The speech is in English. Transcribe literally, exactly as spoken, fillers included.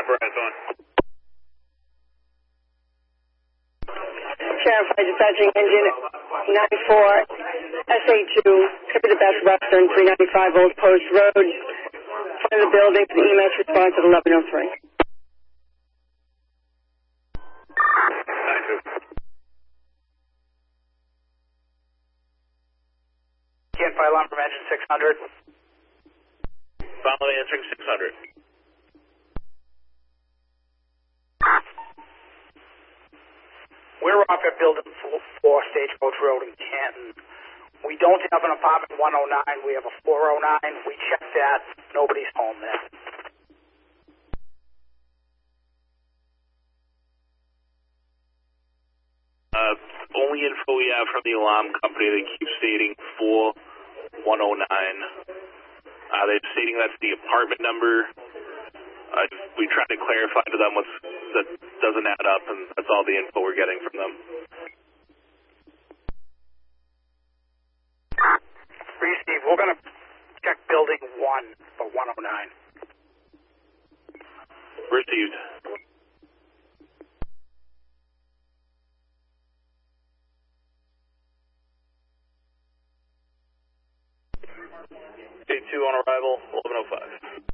Verizon. Sheriff, I dispatching engine nine four S A two, could be the Best Western, three ninety-five Old Post Road, front of the building for the E M S response at eleven oh three. Can't fire alarm from engine six hundred. Finally answering six hundred. We're off at Building four, Stagecoach Road in Canton. We don't have an apartment one oh nine. We have a four oh nine. We checked that. Nobody's home there. Uh, only info we have from the alarm company, they keep stating four one oh nine. Uh, they're stating that's the apartment number. Uh, we tried to clarify to them what's, that doesn't add up, and that's all the info we're getting from them. Steve, we're going to check Building one for one oh nine. Received. Day two on arrival, eleven oh five.